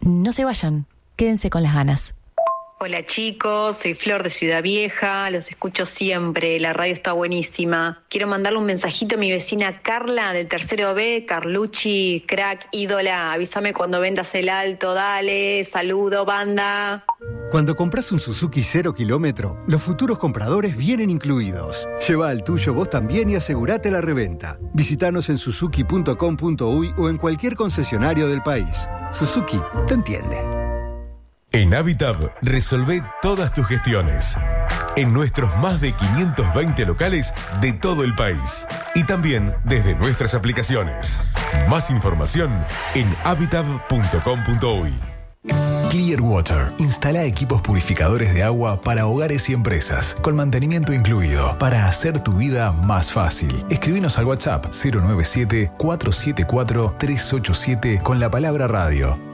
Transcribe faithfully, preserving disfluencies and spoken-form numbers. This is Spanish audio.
No se vayan, quédense con las ganas. Hola chicos, soy Flor de Ciudad Vieja, los escucho siempre, la radio está buenísima. Quiero mandarle un mensajito a mi vecina Carla del tercero B, Carlucci, crack, ídola, avísame cuando vendas el alto, dale, saludo, banda. Cuando compras un Suzuki cero kilómetro, los futuros compradores vienen incluidos. Lleva al tuyo vos también y asegurate la reventa. Visítanos en suzuki punto com punto uy o en cualquier concesionario del país. Suzuki te entiende. En Habitab, resolvé todas tus gestiones. En nuestros más de quinientos veinte locales de todo el país. Y también desde nuestras aplicaciones. Más información en habitab punto com punto uy. Clearwater. Instala equipos purificadores de agua para hogares y empresas, con mantenimiento incluido, para hacer tu vida más fácil. Escribinos al WhatsApp cero nueve siete, cuatro siete cuatro, tres ocho siete con la palabra radio.